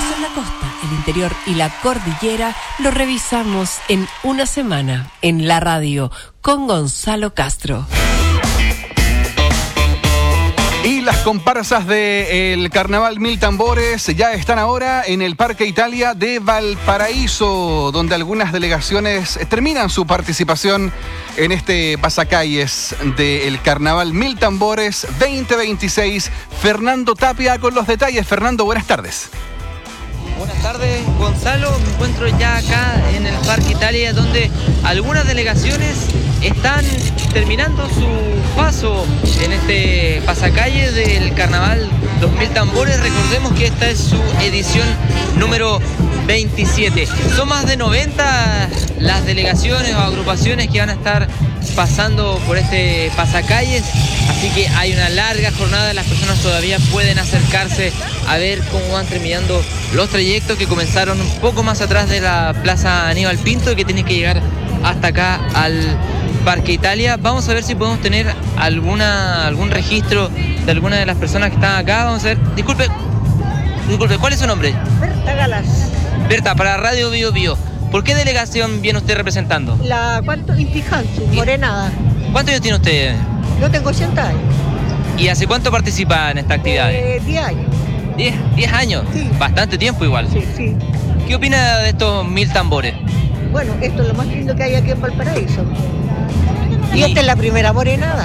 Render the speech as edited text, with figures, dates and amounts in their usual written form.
en la costa, el interior y la cordillera lo revisamos en una semana en la radio con Gonzalo Castro. Y las comparsas del Carnaval Mil Tambores ya están ahora en el Parque Italia de Valparaíso, donde algunas delegaciones terminan su participación en este pasacalles del Carnaval Mil Tambores 2026. Fernando Tapia con los detalles. Fernando, buenas tardes. Buenas tardes, Gonzalo. Me encuentro ya acá en el Parque Italia, donde algunas delegaciones están terminando su paso en este pasacalle del Carnaval 2000 Tambores. Recordemos que esta es su edición número 27. Son más de 90 las delegaciones o agrupaciones que van a estar pasando por este pasacalles, así que hay una larga jornada. Las personas todavía pueden acercarse a ver cómo van terminando los trayectos que comenzaron un poco más atrás de la Plaza Aníbal Pinto y que tienen que llegar hasta acá al Parque Italia. Vamos a ver si podemos tener algún registro de alguna de las personas que están acá. Vamos a ver. Disculpe, ¿cuál es su nombre? Berta Galas. Berta, para Radio Bio Bio. ¿Por qué delegación viene usted representando? ¿Cuánto? Intijansu, Morenada. ¿Cuántos años tiene usted? Yo tengo 80 años. ¿Y hace cuánto participa en esta actividad? 10 años. 10 años. Sí. Bastante tiempo igual. Sí. ¿Qué opina de estos 1000 tambores? Bueno, esto es lo más lindo que hay aquí en Valparaíso. Y esta es la primera Morenada.